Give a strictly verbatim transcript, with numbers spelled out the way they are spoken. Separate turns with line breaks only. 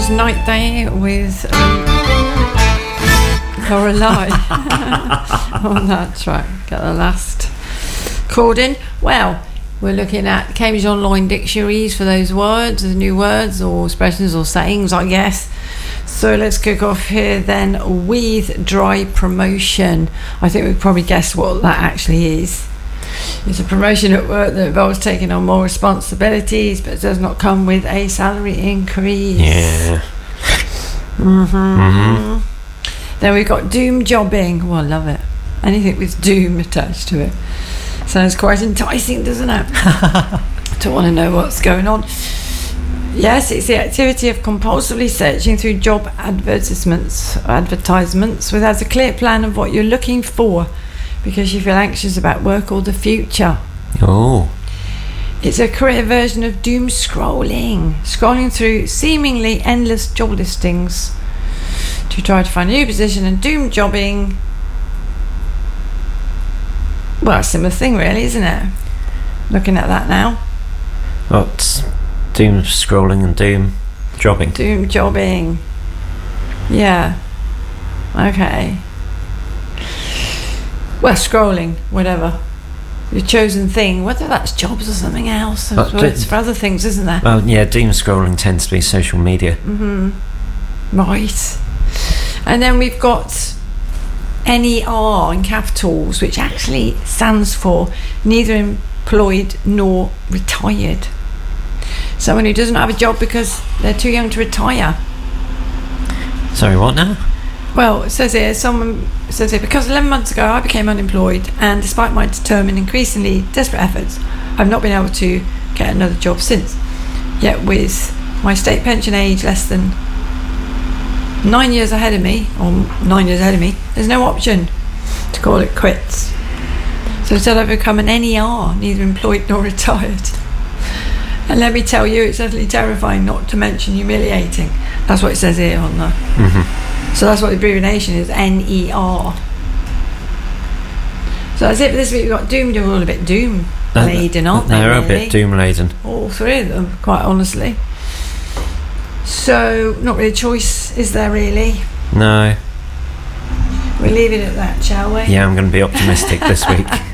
was Night Day with um, Lorelei on that track. Get the last chord in. Well, we're looking at Cambridge Online dictionaries for those words, the new words or expressions or sayings, I guess. So let's kick off here then with dry promotion. I think we've probably guessed what that actually is. It's a promotion at work that involves taking on more responsibilities but does not come with a salary increase.
Yeah.
Mm-hmm.
Mm-hmm.
Then we've got doom jobbing. Oh, I love it. Anything with doom attached to it. Sounds quite enticing, doesn't it? Don't want to know what's going on. Yes, it's the activity of compulsively searching through job advertisements, advertisements without a clear plan of what you're looking for because you feel anxious about work or the future.
Oh.
It's a career version of doom scrolling, scrolling through seemingly endless job listings to try to find a new position, and doom jobbing, well, a similar thing really, isn't it? Looking at that now.
What's doom scrolling and doom jobbing?
Doom jobbing. Yeah. Okay. Well, scrolling, whatever. Your chosen thing, whether that's jobs or something else. There's
But
words
do-
for other things, isn't there?
Well, yeah, doom scrolling tends to be social media.
Mm-hmm. Right. And then we've got N E R in capitals, which actually stands for neither employed nor retired. Someone who doesn't have a job because they're too young to retire.
Sorry, what now?
Well, it says here, someone says here, because eleven months ago I became unemployed, and despite my determined, increasingly desperate efforts, I've not been able to get another job since. Yet with my state pension age less than nine years ahead of me, or nine years ahead of me, there's no option to call it quits. So instead I've become an N E R, neither employed nor retired. And let me tell you, it's utterly terrifying, not to mention humiliating. That's what it says here on the...
Mm-hmm.
So that's what the abbreviation is, N E R. So that's it for this week. We've got doom, they're all a bit doom laden, aren't they?
They're a
really?
bit doom laden.
All three of them, quite honestly. So, not really a choice, is there really?
No.
We'll leave it at that, shall we?
Yeah, I'm going to be optimistic this week.